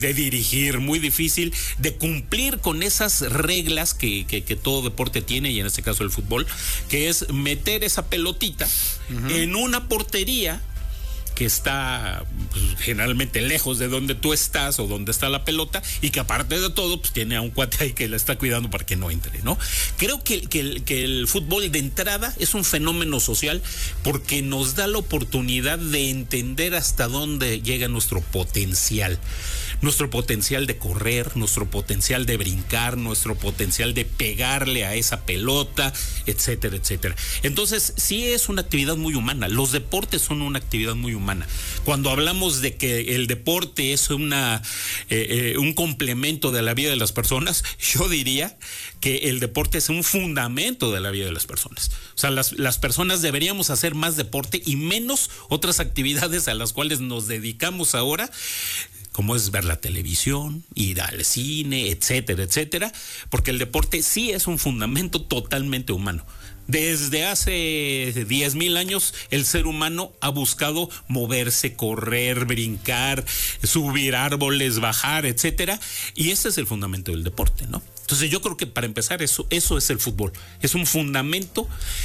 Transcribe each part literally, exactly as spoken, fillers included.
de dirigir, muy difícil de cumplir con esas reglas que, que, que todo deporte tiene, y en este caso el fútbol, que es meter esa pelotita uh-huh. en una portería que está pues, generalmente lejos de donde tú estás o donde está la pelota, y que aparte de todo pues tiene a un cuate ahí que la está cuidando para que no entre, ¿no? Creo que, que, el, que el fútbol de entrada es un fenómeno social porque nos da la oportunidad de entender hasta dónde llega nuestro potencial. Nuestro potencial de correr, nuestro potencial de brincar, nuestro potencial de pegarle a esa pelota, etcétera, etcétera. Entonces, sí es una actividad muy humana. Los deportes son una actividad muy humana. Cuando hablamos de que el deporte es una eh, eh, un complemento de la vida de las personas, yo diría que el deporte es un fundamento de la vida de las personas. O sea, las, las personas deberíamos hacer más deporte y menos otras actividades a las cuales nos dedicamos ahora, como es ver la televisión, ir al cine, etcétera, etcétera, porque el deporte sí es un fundamento totalmente humano. Desde hace diez mil años el ser humano ha buscado moverse, correr, brincar, subir árboles, bajar, etcétera, y ese es el fundamento del deporte, ¿no? Entonces yo creo que para empezar eso, eso es el fútbol, es un fundamento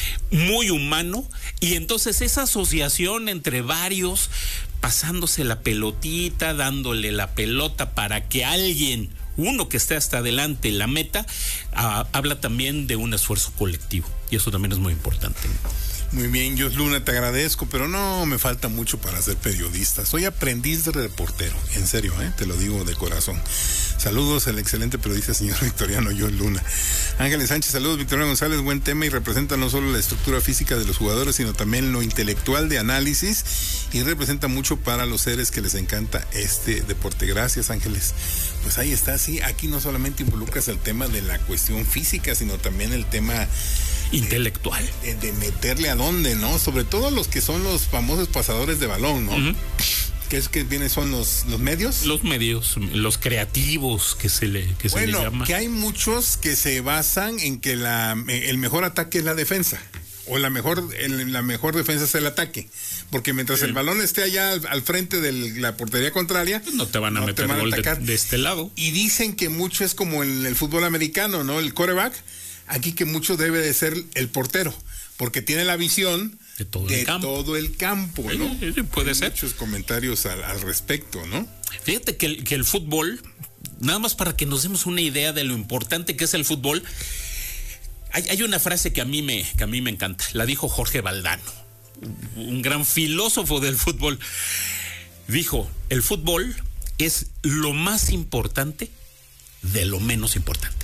muy humano, y entonces esa asociación entre varios, pasándose la pelotita, dándole la pelota para que alguien, uno que esté hasta adelante, la meta, uh, habla también de un esfuerzo colectivo, y eso también es muy importante. Muy bien, Jos Luna, te agradezco, pero no me falta mucho para ser periodista. Soy aprendiz de reportero, en serio, ¿eh? Te lo digo de corazón. Saludos al excelente periodista señor Victoriano Jos Luna. Ángeles Sánchez, saludos Victoriano González, buen tema, y representa no solo la estructura física de los jugadores, sino también lo intelectual de análisis, y representa mucho para los seres que les encanta este deporte. Gracias, Ángeles. Pues ahí está, sí, aquí no solamente involucras el tema de la cuestión física, sino también el tema intelectual. De, de meterle a dónde, ¿no? Sobre todo los que son los famosos pasadores de balón, ¿no? Uh-huh. ¿Qué es que vienen? ¿Son los, los medios? Los medios, los creativos que se le, que bueno, se le llama. Bueno, que hay muchos que se basan en que la, el mejor ataque es la defensa. O la mejor, el, la mejor defensa es el ataque. Porque mientras sí. el balón esté allá al, al frente de la portería contraria, no te van a no meter van a gol de, de este lado. Y dicen que mucho es como el, el fútbol americano, ¿no? El quarterback. Aquí que mucho debe de ser el portero, porque tiene la visión de todo de el campo, todo el campo, ¿no? Sí, sí, puede Hay ser. Muchos comentarios al, al respecto, ¿no? Fíjate que el, que el fútbol, nada más para que nos demos una idea de lo importante que es el fútbol, hay, hay una frase que a mí me, que a mí me encanta. La dijo Jorge Valdano, un gran filósofo del fútbol. Dijo: el fútbol es lo más importante de lo menos importante.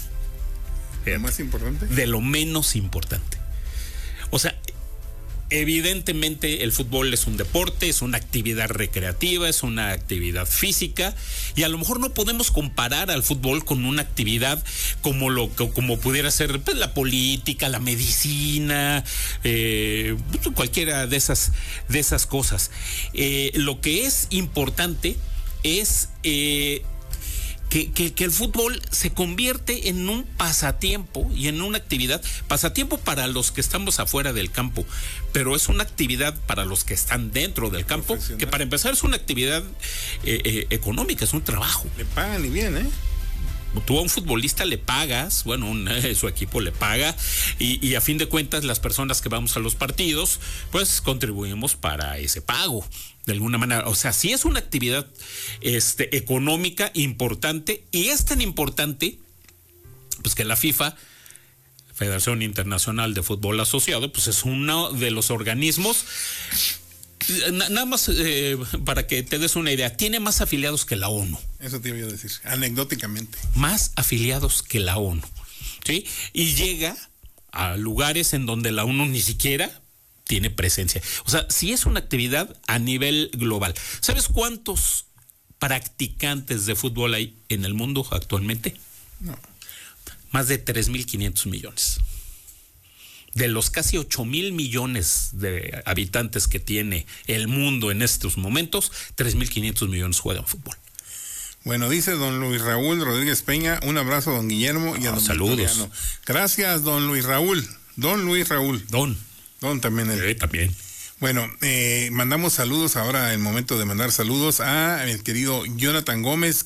¿Lo más importante? De lo menos importante. O sea, evidentemente el fútbol es un deporte, es una actividad recreativa, es una actividad física, y a lo mejor no podemos comparar al fútbol con una actividad como lo como pudiera ser pues, la política, la medicina, eh, cualquiera de esas de esas cosas. Eh, lo que es importante es eh, Que, que, que el fútbol se convierte en un pasatiempo y en una actividad, pasatiempo para los que estamos afuera del campo, pero es una actividad para los que están dentro del campo, que para empezar es una actividad eh, eh, económica, es un trabajo. Le pagan y bien, ¿eh? Tú a un futbolista le pagas, bueno, un, eh, su equipo le paga, y, y a fin de cuentas las personas que vamos a los partidos, pues contribuimos para ese pago, de alguna manera. O sea, sí es una actividad este, económica importante, y es tan importante, pues que la FIFA, Federación Internacional de Fútbol Asociado, pues es uno de los organismos. Nada más eh, para que te des una idea, tiene más afiliados que la ONU. Eso te iba a decir, anecdóticamente. Más afiliados que la ONU, ¿sí? Y llega a lugares en donde la ONU ni siquiera tiene presencia. O sea, sí es una actividad a nivel global. ¿Sabes cuántos practicantes de fútbol hay en el mundo actualmente? No. Más de tres mil quinientos millones. De los casi ocho mil millones de habitantes que tiene el mundo en estos momentos, tres mil quinientos millones juegan fútbol. Bueno, dice don Luis Raúl Rodríguez Peña, un abrazo a don Guillermo y a don Saludos. Victoriano. Gracias, don Luis Raúl. Don Luis Raúl. Don. Don también. El... Sí, también. Bueno, eh, mandamos saludos ahora, el momento de mandar saludos a el querido Jonathan Gómez,